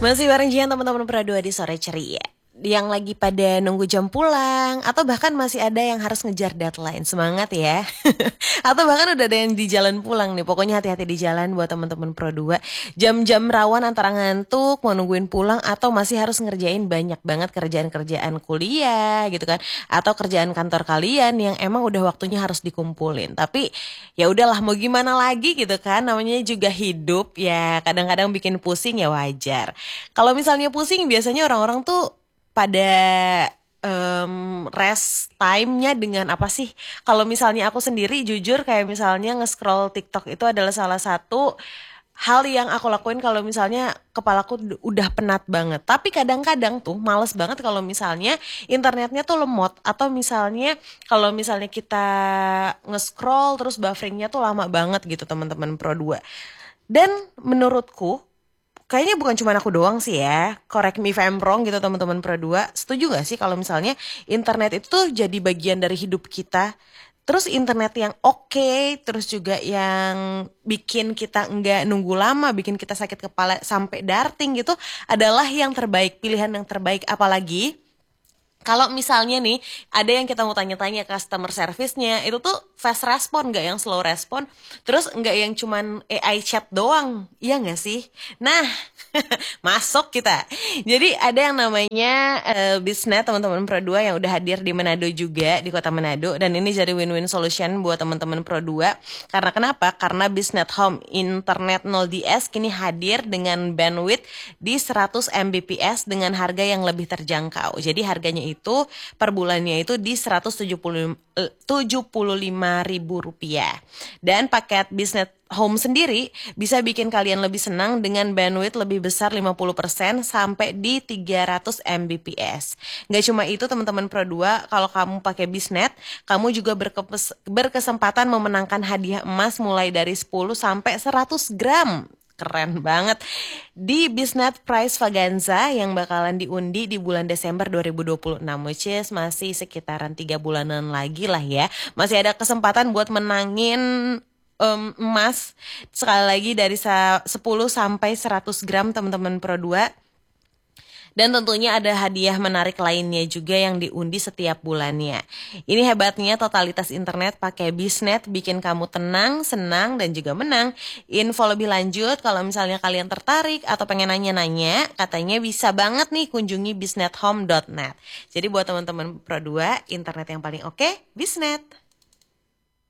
Masih bareng Jian teman-teman Pro 2 di Sore Ceria. Yang lagi pada nunggu jam pulang atau bahkan masih ada yang harus ngejar deadline. Semangat ya. Atau bahkan udah ada yang di jalan pulang nih. Pokoknya hati-hati di jalan buat teman-teman Pro 2. Jam-jam rawan antara ngantuk, mau nungguin pulang atau masih harus ngerjain banyak banget kerjaan-kerjaan kuliah gitu kan. Atau kerjaan kantor kalian yang emang udah waktunya harus dikumpulin. Tapi ya udahlah mau gimana lagi gitu kan. Namanya juga hidup ya, kadang-kadang bikin pusing ya wajar. Kalau misalnya pusing biasanya orang-orang tuh pada rest time-nya dengan apa sih? Kalau misalnya aku sendiri jujur kayak misalnya nge-scroll TikTok itu adalah salah satu hal yang aku lakuin kalau misalnya kepalaku udah penat banget. Tapi kadang-kadang tuh males banget kalau misalnya internetnya tuh lemot atau misalnya kalau misalnya kita nge-scroll terus bufferingnya tuh lama banget gitu teman-teman Pro 2. Dan menurutku kayaknya bukan cuma aku doang sih ya. Correct me if I'm wrong gitu teman-teman Pro 2. Setuju gak sih kalau misalnya internet itu tuh jadi bagian dari hidup kita? Terus internet yang oke, terus juga yang bikin kita nggak nunggu lama, bikin kita sakit kepala sampai darting gitu adalah yang terbaik, pilihan yang terbaik. Apalagi kalau misalnya nih ada yang kita mau tanya-tanya customer service-nya itu tuh fast respon nggak yang slow respon, terus nggak yang cuman AI chat doang, iya nggak sih? Nah, masuk kita. Jadi ada yang namanya Bisnet teman-teman Pro 2 yang udah hadir di Manado juga di kota Manado dan ini jadi win-win solution buat teman-teman Pro 2. Karena kenapa? Karena Bisnet Home Internet 0DS kini hadir dengan bandwidth di 100 Mbps dengan harga yang lebih terjangkau. Jadi harganya itu per bulannya itu di 175 ribu rupiah. Dan paket Bisnet Home sendiri bisa bikin kalian lebih senang dengan bandwidth lebih besar 50% sampai di 300 Mbps. Nggak cuma itu teman-teman Pro 2, kalau kamu pakai Bisnet, kamu juga berkesempatan memenangkan hadiah emas mulai dari 10 sampai 100 gram. Keren banget. Di Bisnet Prize Vaganza yang bakalan diundi di bulan Desember 2026, which is masih sekitaran 3 bulanan lagi lah ya. Masih ada kesempatan buat menangin emas sekali lagi dari 10 sampai 100 gram teman-teman Pro 2. Dan tentunya ada hadiah menarik lainnya juga yang diundi setiap bulannya. Ini hebatnya totalitas internet pakai Bisnet bikin kamu tenang, senang, dan juga menang. Info lebih lanjut kalau misalnya kalian tertarik atau pengen nanya-nanya, katanya bisa banget nih kunjungi bisnethome.net. Jadi buat teman-teman Pro 2, internet yang paling oke, Bisnet.